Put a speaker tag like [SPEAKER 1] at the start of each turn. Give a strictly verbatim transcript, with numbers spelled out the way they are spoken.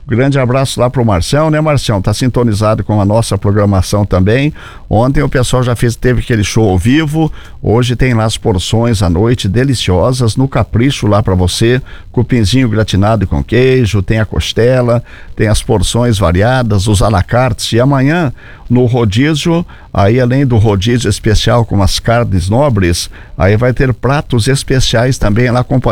[SPEAKER 1] Grande abraço lá pro Marcião, né, Marcião? Tá sintonizado com a nossa programação também. Ontem o pessoal já fez, teve aquele show ao vivo. Hoje tem lá as porções à noite deliciosas no Capricho lá para você. Cupinzinho gratinado com queijo, tem a costela, tem as porções variadas, os alacartes. E amanhã no rodízio, aí além do rodízio especial com as carnes nobres, aí vai ter pratos especiais também lá com